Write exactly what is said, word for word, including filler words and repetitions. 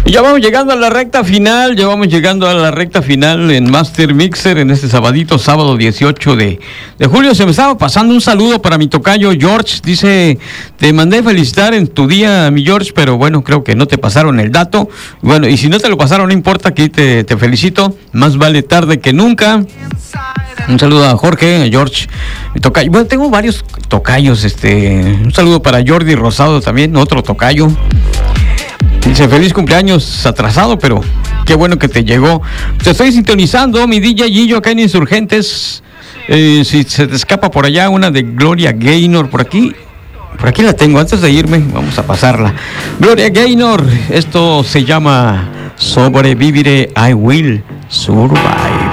Y ya vamos llegando a la recta final, ya vamos llegando a la recta final en Master Mixer en este sabadito, sábado dieciocho de, de julio. Se me estaba pasando un saludo para mi tocayo George. Dice, te mandé felicitar en tu día, mi George, pero bueno, creo que no te pasaron el dato. Bueno, y si no te lo pasaron, no importa, aquí te, te felicito. Más vale tarde que nunca. Un saludo a Jorge, a George, mi tocayo. Bueno, tengo varios tocayos. Este, un saludo para Jordi Rosado también, otro tocayo. Dice, feliz cumpleaños atrasado, pero qué bueno que te llegó. Te estoy sintonizando, mi D J Gillo, acá en Insurgentes. Eh, si se te escapa por allá una de Gloria Gaynor, por aquí, por aquí la tengo, antes de irme, vamos a pasarla. Gloria Gaynor, esto se llama Sobreviviré, I Will Survive.